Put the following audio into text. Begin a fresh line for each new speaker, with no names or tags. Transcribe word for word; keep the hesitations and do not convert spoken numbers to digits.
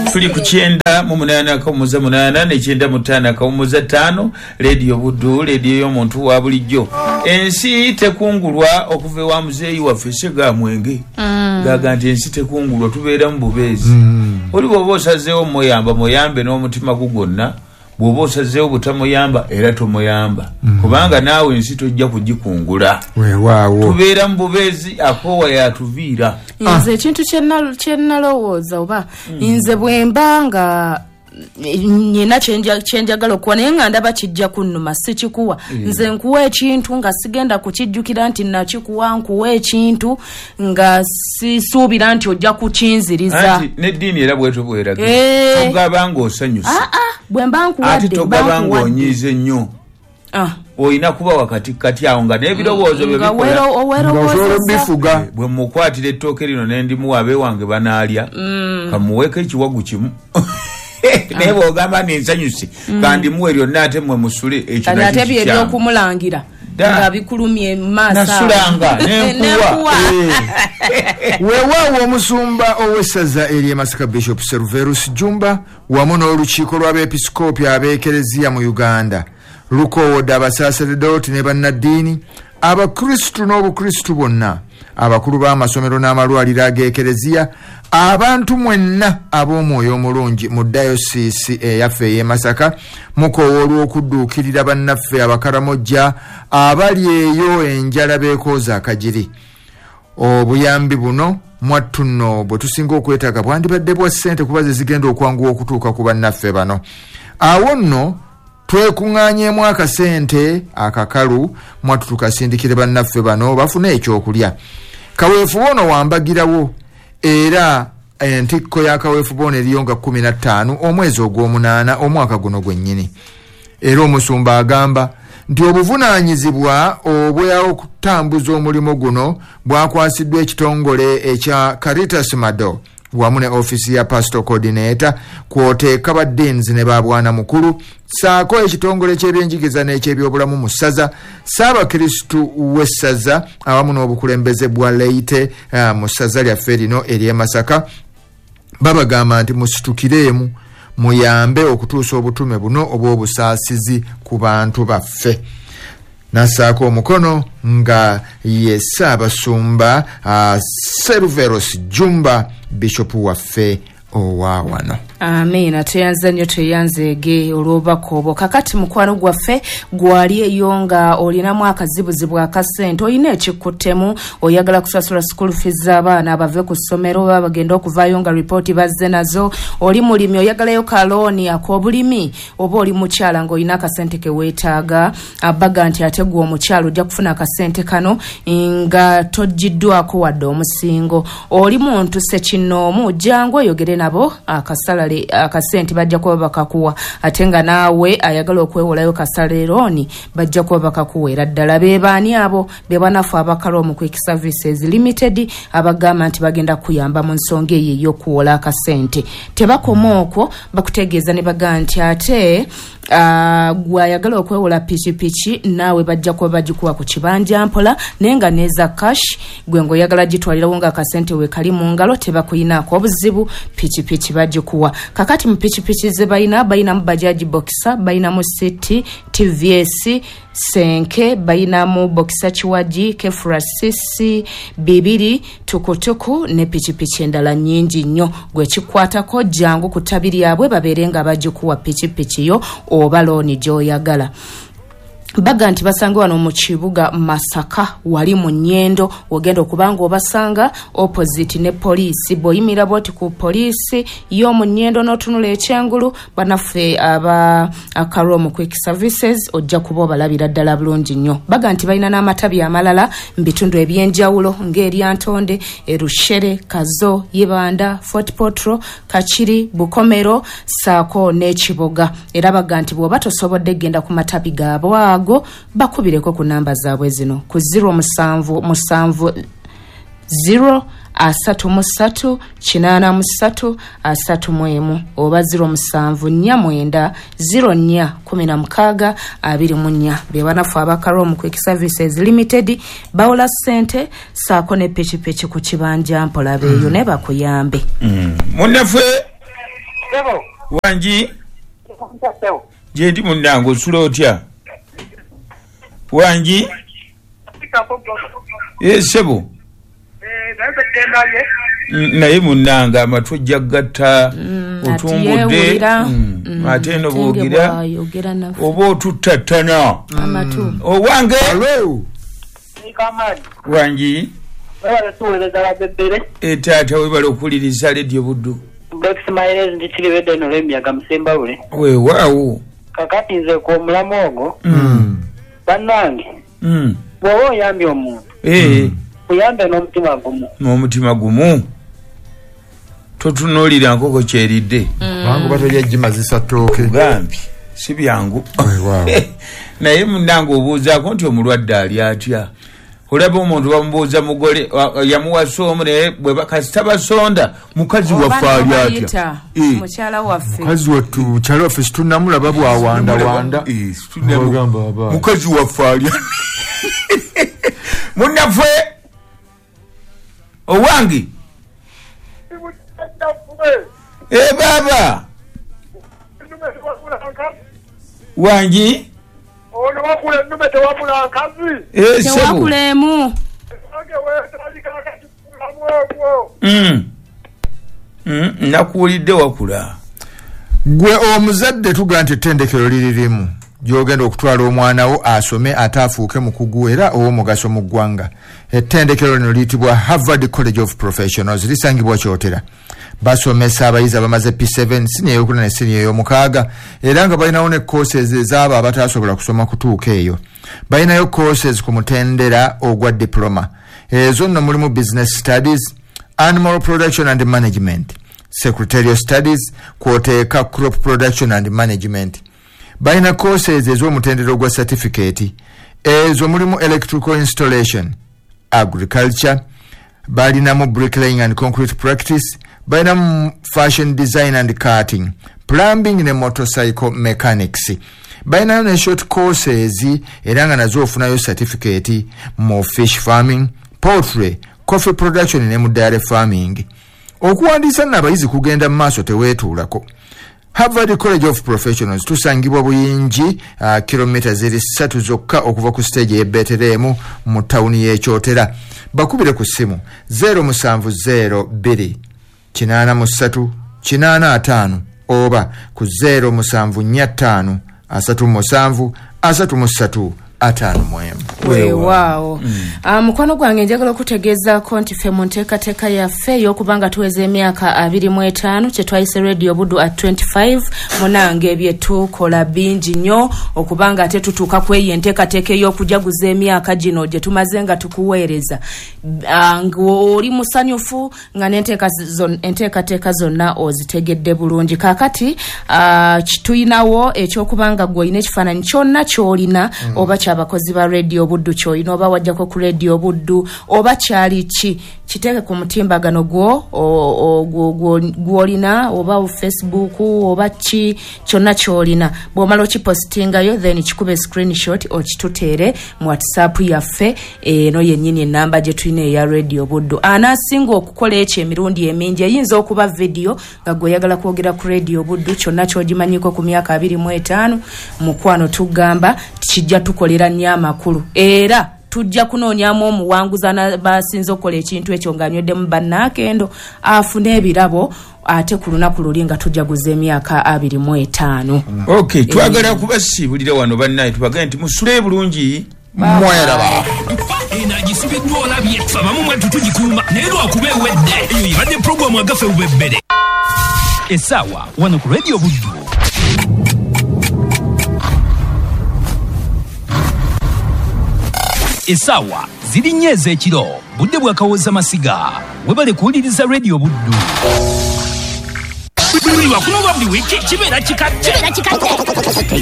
tuli ku kyenda mu munana akamuza munana ne kyenda mutana akamuza tano radio Buddu radio y'omuntu wa bulijjo ensi tekungulwa okuva wa muzeeyi waffe Sega Mwenge mm. gaga nti ensi tekungulwa tubeera mu bubeezi mm. oli bw'oba osazeewo moyamba moyambe n'omutima gugonna bw'oba osazeewo butamuyamba era tomuyamba mm. kubanga naawe ensi tojja kugikungula
weewaawo
tubeera mu bubeezi akoowa yatuviira
nze ekintu kyennalowooza oba nze bwemba nga nyina kyenjagala okuwa naye nga ndaba kijja kunnuma sikikuwa nze nkuwa ekintu nga sigenda kukijjukira nti nakikuwa nkuwa ekintu nga sisuubira nti ojja kukinziriza
n'eddiini era bweto bweraga togaba ng'osanyusa
bwe mba nkuwadde
ate togaba ng'onyiize nnyo oyina kuba wakati kati awo nga n'ebirowoozo bye
bifuga
bwe mukwatira ettooke lino n'endimuwa abeewange banaalya kamuweeko ekiwagu kimu naye bw'ogamba nensanyuse kandi muwe lyonna ate mmwe musule ekyo
ate by'okumulangira nga bikulumye mu maaso
nasulanga nenkuwa
weewaawo omusumba ow'essaza ery'e Masaka Bishop Serverus Jumba wamu n'olukiiko lw'abeepisikoopi ab'ekereziya mu Uganda lukoowodde abasaaseredooti ne bannaddiini abakristu n'obukristu bonna abakulu b'amasomero n'amalwaliro ag'ekereziya abantu mwenna ab'omwoyo omulungi mu dayosiisi eyaffe ey'e Masaka mukoowa olw'okudduukirira bannaffe abakaramojja abali eyo enjala beekooza akajiri. Obuyambi buno mwattu nno bwe tusinga okwetaaga bwandibadde bwa ssente kuba ze zigenda okwanguwa okutuuka ku bannaffe bano. Awo nno twekuŋŋaanyeemu akasente akakalu mwattu tukasindikire bannaffe bano bafune ekyokulya. Kaweefu ono wambagirawo era entikko ya kaweefu bono eriyo nga kumi na ttaano omwezi ogw'omunaana omwaka guno gwennyini. Era omusumba agamba nti obuvunaanyizibwa obw'okutambuza omulimu guno bwakwasiddwa ekitongole ekya Caritas Mado wamu ne ofisi ya Pastoral Coordinator kwoteeka ba deans ne babwana mukulu saako ekitongole ky'ebyenjigiriza n'eky'ebyobulamu mu ssaza Ssaabakristu w'essaza awamu n'obukulembeze bwa Leite uh, mu ssaza lyaffe lino ery'e Masaka babagamba nti musitukireemu muyambe okutuusa obutume buno obw'obusaasizi ku bantu baffe. Nasaako omukono nga ye Ssaabasumba uh, Serverus Jumba Bishop waffe owa wano.
Amina tuyanze nnyo tuyanzeege olw'obubaka obwo. Kakati mukwano gwaffe gwali eyo nga olinamu akazibuzibu akasente olina ekikuttemu oyagala kusasula school fees z'abaana abave ku ssomero baba bagenda okuvaayo nga ripooti bazze nazo, oli mulimi oyagalayo kalooni ak'obulimi oba oli mukyala ng'olina akasente ke weetaaga abaga nti ate gwe omukyala ojja kufuna akasente kano nga togiddwako wadde omusingo. Oli muntu sekinnoomu jangu oyogere nabo akasala akasente bajja kuba bakakuwa ate nga naawe ayagala okwewolayo kasale looni bajja kuba bakakuwa era ddala beebaani abo be banafu abakalo mu Quick Services Limited abagamba nti bagenda kuyamba mu nsonga eyo ey'okuwola akasente. Tebakoma okwo bakutegeeza ne baga nti ate Uh, gwayagala okwewola pikipiki naawe bajja kuba bagikuwa ku kibanja mpola naye nga neza cash gwe ng'oyagala gitwalirawo nga akasente we kali mu ngalo tebakuyinaako obuzibu pikipiki bagikuwa. Kakati mu pikipiki ze bayina bayinamu bajaji boxer bayinamu city T V S senke bayinamu boxer chiwaji kefurasisi bibiri tukutuku ne pikipiki endala nnyingi nnyo gwe kikwatako jangu ku ttabi lyabwe babeere nga bagikuwa pikipiki yo oba looni gy'oyagala. Baga nti basanga wano mu kibuga Masaka wali mu Nnyendo ogenda okubanga obasanga opposite ne poliisi boyimira boti ku poliisi yo mu Nnyendo n'otunula ekyengulu banaffe aba akaromu Quick Services ojja kuba obalabira ddala bulungi nnyo. Baga nti balina n'amatabi amalala mu bitundu ebyenjawulo ng'erya Ntonde, Erushere, Kazo, Yibanda, Fort Potro, Kachiri, Bukomero, Saako n'Ekiboga. Era baga nti bw'oba tosobodde genda ku matabi gaabwe go bakubireko ku namba zaabwe zino ku zero musanvu musanvu zero asatu musatu kinana musatu asatu mwemu oba zero musanvu nnya mwenda zero nnya kumi na mukaaga abiri mu nnya be banafu abakaro mu Quick Services Limited bawola ssente saako ne pikipiki ku kibanja mpola beeyo ne bakuyambe.
Mm. Munafe
Sebo.
Wanji.
Sebo.
Je ndi munango sula otya? Wanji. Eh sebo.
Eh nawe tendaye.
Naye munanga amatwe jagata otungudde ate no bogira oba otutatana
amatu
owange
Hello.
Nikamani.
Wanji.
Wala tuweleza la bebere.
Etata webale okuliriza Radio Buddu.
Black Smiles ndichilibedde no lemyaga msemba ule.
We waawo.
Kakati nze ko mulamogo.
Mm.
Bannange.
Mm.
Bwoba oyambye omuntu.
Eh.
Oyambe n'omutima gumu.
N'omutima gumu. Totunuulira nkoko kyeridde.
Bangu batojja jimazisa tooke.
Gambi. Si byangu.
Wow.
Naye munange obuuzaako nti omulwadde ali atya. Olaba omuntu bamubuuza mugole yamuwasa omu naye bwe bakasita basonda mukazi waffe ali atya.
Mukyala waffe.
Mukazi wattu mukyala waffe situnamulaba bwawanda wanda.
Mukazi waffe ali. Munnaffe owange. Eh baba. Wanji.
Ono wakula nnume tewabula nkazi.
Eh sebo.
Tewakulemu.
Age we talika kati kulamwegwo.
Mm. Mm, nakuwulidde wakula.
Gwe omuzadde tuga nti ettendekero liririmu gy'ogenda okutwala omwana wo asome ate afuuke mukugu era ow'omugaso mu ggwanga. Ettendekero lino liyitibwa Harvard College of Professionals lisangibwa Kyotera. Basomesa abayizi abamaze P seven siniya ey'okuna ne siniya ey'omukaaga era nga balinawo ne courses ez'abo abatasobola kusoma kutuuka eyo. Balinayo courses ku mutendera ogwa diploma. Ezo nno mulimu business studies, animal production and management, secretarial studies, kwoteeka crop production and management. Balina courses ez'omutendera ogwa certificate. Ezo mulimu electrical installation, agriculture, balinamu bricklaying and concrete practice, balinamu fashion design and cutting, plumbing ne motorcycle mechanics. Balinayo ne short courses era nga nazo ofunayo certificate mu fish farming, poultry, coffee production ne mu dairy farming. Okuwandiisa n'abayizi kugenda mu maaso teweetuulako. Harvard College of Professionals tusangibwa Buyingi uh, kilomita ziri ssatu zokka okuva ku stage ye Bethlehem mu tawuni y'e Kyotera. Bakubire ku simu zero seven zero two kinana mu ssatu kinana ataano oba ku zero seven four five asatu mu musanvu asatu mu ssatu ataano mwemu.
Weewaawo. Mukwano gwange njagala okutegeezaako nti ffe mu nteekateeka yaffe ey'okubanga tuweza emyaka abiri mu etaano kye twayise Radio Buddu at twenty-five munange bye tukola bingi nnyo okubanga ate tutuuka ku eyo enteekateeka ey'okujaguza emyaka gino gye tumaze nga tukuweereza. Ng'oli musanyufu nga n'enteekateeka zonna ozitegedde bulungi. Kaakati tulinawo ekyokubanga gw'olina ekifaananyi kyonna ky'olina oba abakozi ba Radio Buddu kyoyina oba wajjako ku Radio Buddu oba kyali ki kiteeke ku mutimbagano gwo gwolina oba Facebook oba ki kyonna kyolina bw'omala okipostingayo then kikube screenshot okituteere mu WhatsApp yaffe eno yennyini ennamba gye tulina eya Radio Buddu. Anaasinga okukola ekyo emirundi emingi eyinza okuba video nga gweyagala kwogera ku Radio Buddu kyonna ky'ogimanyiko ku myaka abiri mu etaano mukwano tugamba kijja tukolera nnyo amakulu era tujja kunoonyamu omuwanguza basinze okukola ekintu ekyo ng'anyweddemu bannaakendo afune ebirabo ate ku lunaku luli nga tujaguza emyaka abiri mu etaano.
Okay, twagala kubasiibulira wano bannaye tubagane nti musule bulungi mweraba.
Enagisibiddwa olabye abamu mwetu tugikuuma naye lwakuba ewedde eyo yibadde puroguramu agaffe bubebbere essaawa wano ku Radio Buddu. Essaawa ziri nnyo ez'ekiro budde bwakawooza masiga webale kuwuliriza Radio Buddu. Buli wakuba buli wiiki kibeera kikadde.